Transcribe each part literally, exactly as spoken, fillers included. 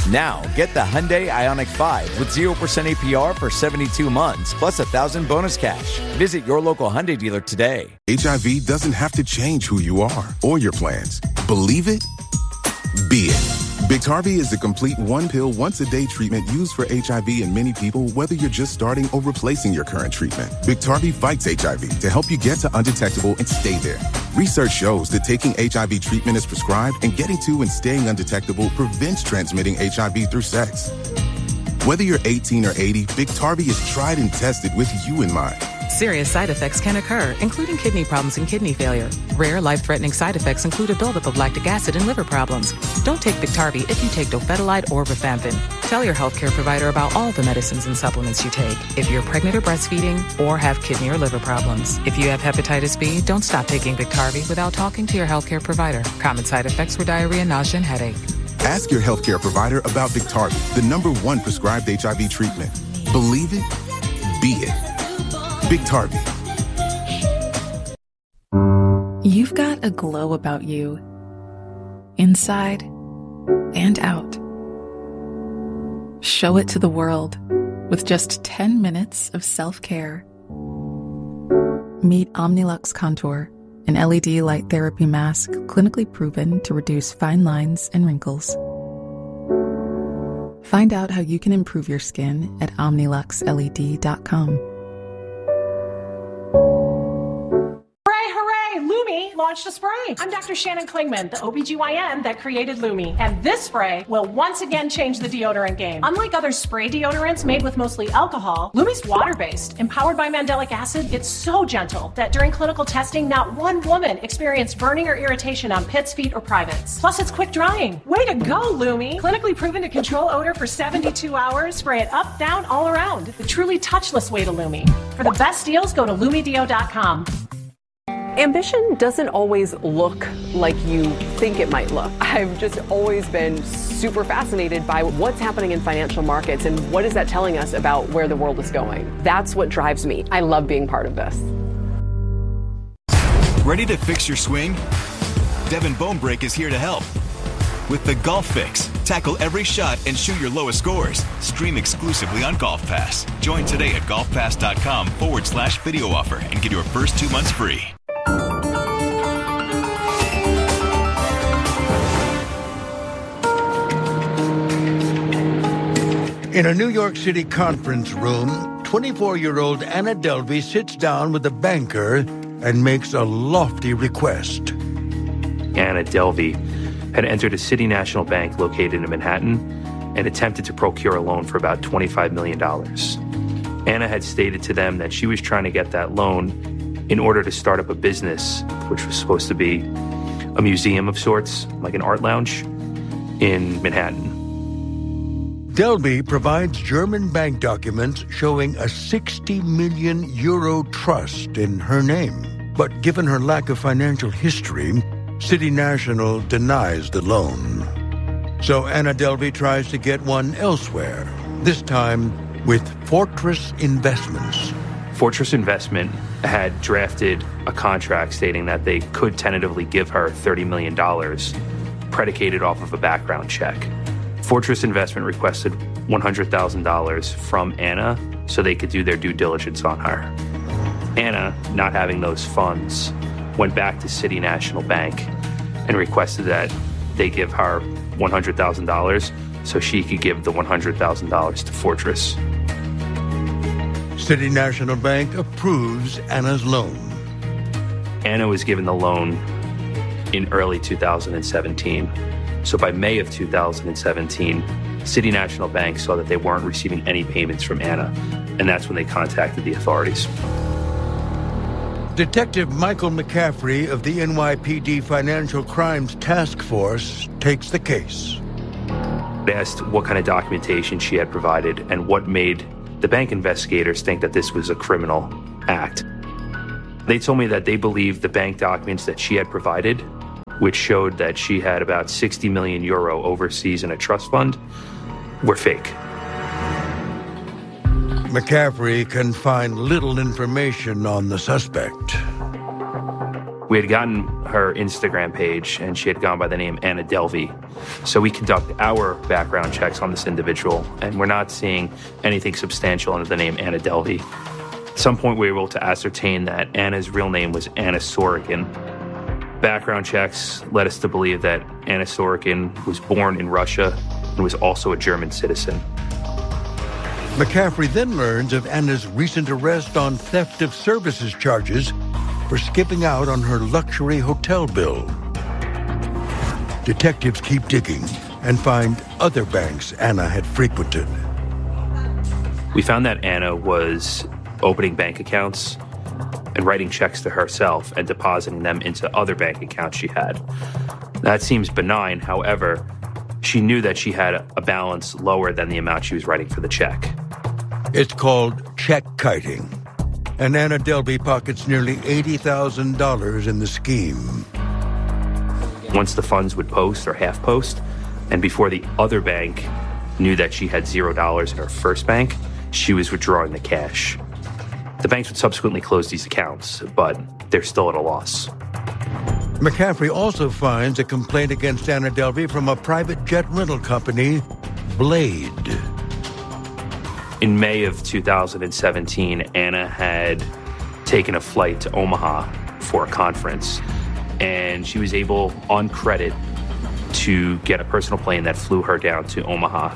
Now, get the Hyundai Ioniq five with zero percent A P R for seventy-two months, plus one thousand bonus cash. Visit your local Hyundai dealer today. H I V doesn't have to change who you are or your plans. Believe it? Be it. Biktarvy is the complete one-pill, once-a-day treatment used for H I V in many people, whether you're just starting or replacing your current treatment. Biktarvy fights H I V to help you get to undetectable and stay there. Research shows that taking H I V treatment as prescribed and getting to and staying undetectable prevents transmitting H I V through sex. Whether you're eighteen or eighty, Biktarvy is tried and tested with you in mind. Serious side effects can occur, including kidney problems and kidney failure. Rare, life-threatening side effects include a buildup of lactic acid and liver problems. Don't take Biktarvy if you take dofetilide or rifampin. Tell your healthcare provider about all the medicines and supplements you take if you're pregnant or breastfeeding or have kidney or liver problems. If you have hepatitis B, don't stop taking Biktarvy without talking to your healthcare provider. Common side effects were diarrhea, nausea, and headache. Ask your healthcare provider about Biktarvy, the number one prescribed H I V treatment. Believe it, be it. Biktarvy. You've got a glow about you, inside and out. Show it to the world with just ten minutes of self-care. Meet Omnilux Contour, an L E D light therapy mask clinically proven to reduce fine lines and wrinkles. Find out how you can improve your skin at omnilux L E D dot com. Lumi launched a spray. I'm Doctor Shannon Klingman, the O B G Y N that created Lumi. And this spray will once again change the deodorant game. Unlike other spray deodorants made with mostly alcohol, Lumi's water-based. Empowered by mandelic acid, it's so gentle that during clinical testing, not one woman experienced burning or irritation on pits, feet, or privates. Plus, it's quick drying. Way to go, Lumi! Clinically proven to control odor for seventy-two hours. Spray it up, down, all around. The truly touchless way to Lumi. For the best deals, go to lumi deo dot com. Ambition doesn't always look like you think it might look. I've just always been super fascinated by what's happening in financial markets and what is that telling us about where the world is going. That's what drives me. I love being part of this. Ready to fix your swing? Devin Bonebreak is here to help. With the Golf Fix, tackle every shot and shoot your lowest scores. Stream exclusively on Golf Pass. Join today at golfpass.com forward slash video offer and get your first two months free. In a New York City conference room, twenty-four-year-old Anna Delvey sits down with a banker and makes a lofty request. Anna Delvey had entered a City National Bank located in Manhattan and attempted to procure a loan for about twenty-five million dollars. Anna had stated to them that she was trying to get that loan in order to start up a business, which was supposed to be a museum of sorts, like an art lounge, in Manhattan. Delvey provides German bank documents showing a sixty million euro trust in her name. But given her lack of financial history, City National denies the loan. So Anna Delvey tries to get one elsewhere, this time with Fortress Investments. Fortress Investment had drafted a contract stating that they could tentatively give her thirty million dollars predicated off of a background check. Fortress Investment requested one hundred thousand dollars from Anna so they could do their due diligence on her. Anna, not having those funds, went back to City National Bank and requested that they give her one hundred thousand dollars so she could give the one hundred thousand dollars to Fortress. City National Bank approves Anna's loan. Anna was given the loan in early two thousand seventeen. So by May of two thousand seventeen, City National Bank saw that they weren't receiving any payments from Anna, and that's when they contacted the authorities. Detective Michael McCaffrey of the N Y P D Financial Crimes Task Force takes the case. They asked what kind of documentation she had provided and what made the bank investigators think that this was a criminal act. They told me that they believed the bank documents that she had provided, which showed that she had about sixty million euro overseas in a trust fund, were fake. McCaffrey can find little information on the suspect. We had gotten her Instagram page, and she had gone by the name Anna Delvey. So we conduct our background checks on this individual, and we're not seeing anything substantial under the name Anna Delvey. At some point, we were able to ascertain that Anna's real name was Anna Sorokin. Background checks led us to believe that Anna Sorokin was born in Russia and was also a German citizen. McCaffrey then learns of Anna's recent arrest on theft of services charges for skipping out on her luxury hotel bill. Detectives keep digging and find other banks Anna had frequented. We found that Anna was opening bank accounts and writing checks to herself and depositing them into other bank accounts she had. That seems benign. However, she knew that she had a balance lower than the amount she was writing for the check. It's called check kiting, and Anna Delvey pockets nearly eighty thousand dollars in the scheme. Once the funds would post or half post, and before the other bank knew that she had zero dollars in her first bank, she was withdrawing the cash. The banks would subsequently close these accounts, but they're still at a loss. McCaffrey also finds a complaint against Anna Delvey from a private jet rental company, Blade. In May of two thousand seventeen, Anna had taken a flight to Omaha for a conference, and she was able, on credit, to get a personal plane that flew her down to Omaha.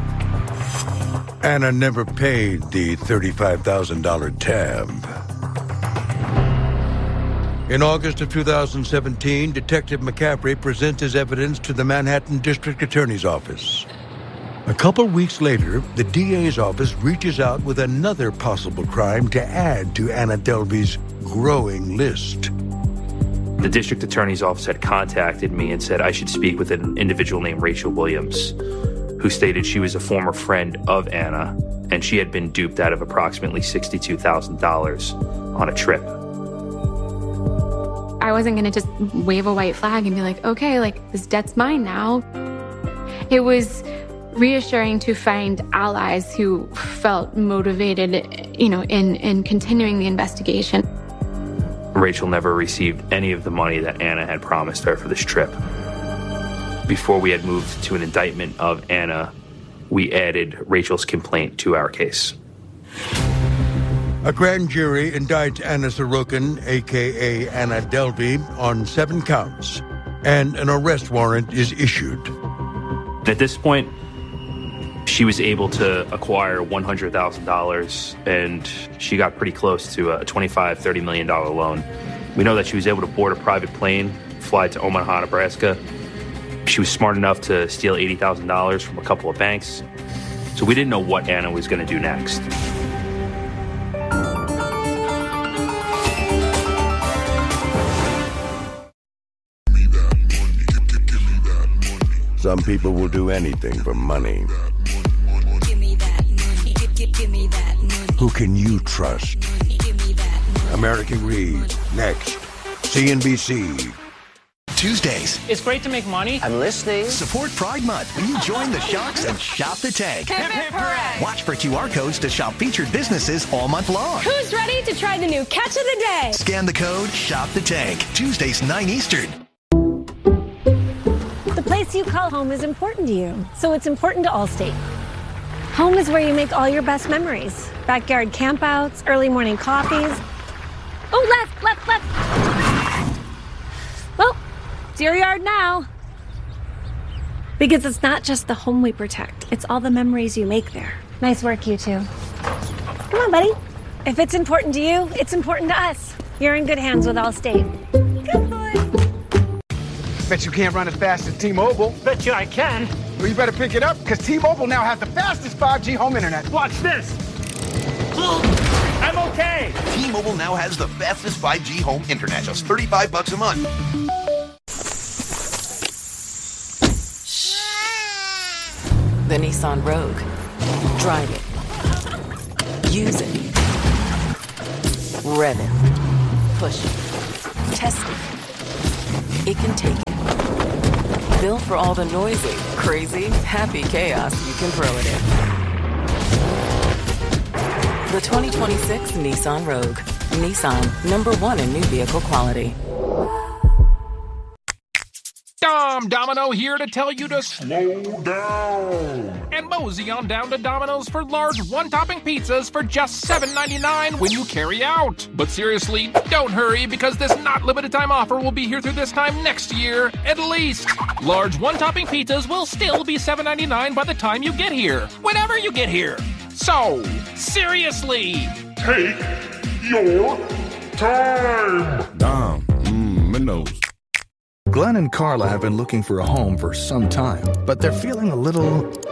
Anna never paid the thirty-five thousand dollars tab. In August of two thousand seventeen, Detective McCaffrey presents his evidence to the Manhattan District Attorney's Office. A couple weeks later, the D A's office reaches out with another possible crime to add to Anna Delvey's growing list. The district attorney's office had contacted me and said I should speak with an individual named Rachel Williams, who stated she was a former friend of Anna, and she had been duped out of approximately sixty-two thousand dollars on a trip. I wasn't going to just wave a white flag and be like, okay, like, this debt's mine now. It was reassuring to find allies who felt motivated, you know, in, in continuing the investigation. Rachel never received any of the money that Anna had promised her for this trip. Before we had moved to an indictment of Anna, we added Rachel's complaint to our case. A grand jury indicts Anna Sorokin, a k a. Anna Delvey, on seven counts, and an arrest warrant is issued. At this point, she was able to acquire one hundred thousand dollars, and she got pretty close to a twenty-five, thirty million dollars loan. We know that she was able to board a private plane, fly to Omaha, Nebraska. She was smart enough to steal eighty thousand dollars from a couple of banks. So we didn't know what Anna was going to do next. Some people will do anything for money. Who can you trust? American Greed, next. C N B C. Tuesdays. It's great to make money. I'm listening. Support Pride Month when you join the Shocks and shop the tank. Hip, hip, hooray. Watch for Q R codes to shop featured businesses all month long. Who's ready to try the new catch of the day? Scan the code, shop the tank. Tuesdays, nine Eastern. The place you call home is important to you, so it's important to Allstate. Home is where you make all your best memories. Backyard campouts, early morning coffees. Oh, left, left, left. Well, it's your yard now. Because it's not just the home we protect, it's all the memories you make there. Nice work, you two. Come on, buddy. If it's important to you, it's important to us. You're in good hands with Allstate. Good boy. Bet you can't run as fast as T-Mobile. Bet you I can. Well, you better pick it up, because T-Mobile now has the fastest five G home internet. Watch this. I'm okay. T-Mobile now has the fastest five G home internet, just thirty-five bucks a month. The Nissan Rogue. Drive it. Use it. Rev it. Push it. Test it. It can take it. Built for all the noisy, crazy, happy chaos you can throw it in. The twenty twenty-six Nissan Rogue. Nissan, number one in new vehicle quality. Dom Domino here to tell you to slow down and mosey on down to Domino's for large one-topping pizzas for just seven ninety-nine when you carry out. But seriously, don't hurry because this not limited time offer will be here through this time next year, at least. Large one-topping pizzas will still be seven ninety-nine by the time you get here, whenever you get here. So, seriously, take your time. Dom, mmm, Minos. Glenn and Carla have been looking for a home for some time, but they're feeling a little